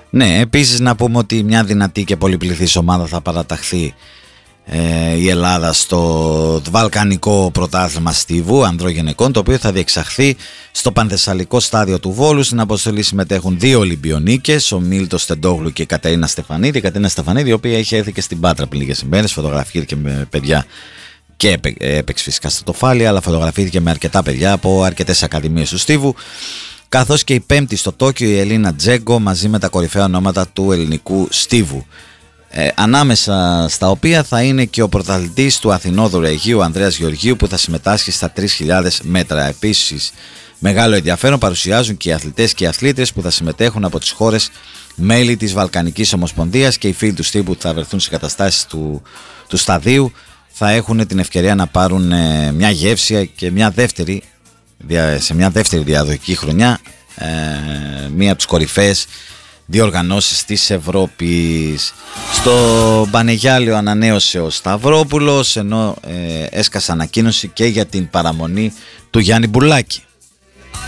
Ναι, επίσης να πούμε ότι μια δυνατή και πολυπληθής ομάδα θα παραταχθεί η Ελλάδα στο Βαλκανικό Πρωτάθλημα Στίβου ανδρογυναικών, το οποίο θα διεξαχθεί στο Πανθεσσαλικό Στάδιο του Βόλου. Στην αποστολή συμμετέχουν 2 Ολυμπιονίκες, ο Μίλτος Τεντόγλου και η Κατερίνα Στεφανίδη. Η Κατερίνα Στεφανίδη, η οποία έχει έρθει και στην Πάτρα πριν λίγες ημέρες, φωτογραφήθηκε με παιδιά και έπαιξε φυσικά στο Τοφάλι, αλλά φωτογραφήθηκε με αρκετά παιδιά από αρκετές ακαδημίες του Στίβου. Καθώς και η πέμπτη στο Τόκιο, η Ελίνα Τζέγκο, μαζί με τα κορυφαία ονόματα του ελληνικού Στίβου. Ανάμεσα στα οποία θα είναι και ο πρωταθλητής του Αθηνόδωρου Αιγείου, Ανδρέας Γεωργίου, που θα συμμετάσχει στα 3.000 μέτρα. Επίσης, μεγάλο ενδιαφέρον παρουσιάζουν και οι αθλητές και οι αθλήτρες που θα συμμετέχουν από τις χώρες μέλη της Βαλκανικής Ομοσπονδίας, και οι φίλοι του Στίβου που θα βρεθούν σε καταστάσεις του σταδίου θα έχουν την ευκαιρία να πάρουν μια γεύση και σε μια δεύτερη διαδοχική χρονιά μία από τις κορυφαίες διοργανώσεις της Ευρώπης. Στο Πανεγιάλιο ανανέωσε ο Σταυρόπουλος, ενώ έσκασε ανακοίνωση και για την παραμονή του Γιάννη Μπουλάκη.